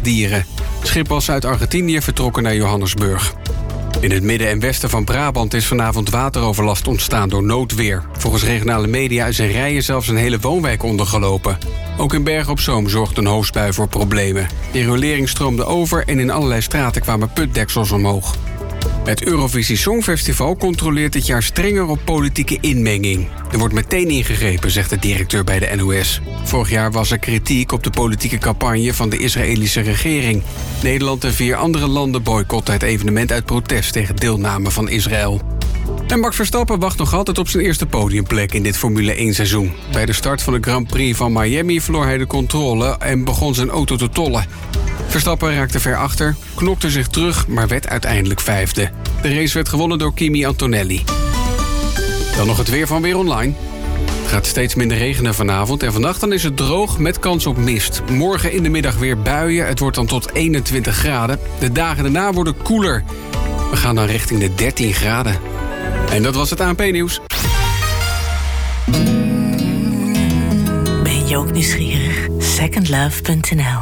jaagdieren. Het schip was uit Argentinië vertrokken naar Johannesburg. In het midden en westen van Brabant is vanavond wateroverlast ontstaan door noodweer. Volgens regionale media is in Rijen zelfs een hele woonwijk ondergelopen. Ook in Bergen op Zoom zorgde een hoosbui voor problemen. De riolering stroomde over en in allerlei straten kwamen putdeksels omhoog. Het Eurovisie Songfestival controleert dit jaar strenger op politieke inmenging. Er wordt meteen ingegrepen, zegt de directeur bij de NOS. Vorig jaar was er kritiek op de politieke campagne van de Israëlische regering. Nederland en 4 andere landen boycotten het evenement uit protest tegen deelname van Israël. En Max Verstappen wacht nog altijd op zijn eerste podiumplek in dit Formule 1-seizoen. Bij de start van de Grand Prix van Miami verloor hij de controle en begon zijn auto te tollen. Verstappen raakte ver achter, knokte zich terug, maar werd uiteindelijk 5e. De race werd gewonnen door Kimi Antonelli. Dan nog het weer van Weer Online. Het gaat steeds minder regenen vanavond en vannacht dan is het droog met kans op mist. Morgen in de middag weer buien, het wordt dan tot 21 graden. De dagen daarna worden koeler. We gaan dan richting de 13 graden. En dat was het ANP-nieuws. Ben je ook nieuwsgierig? Secondlove.nl.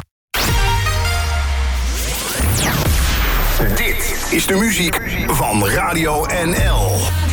Dit is de muziek van Radio NL.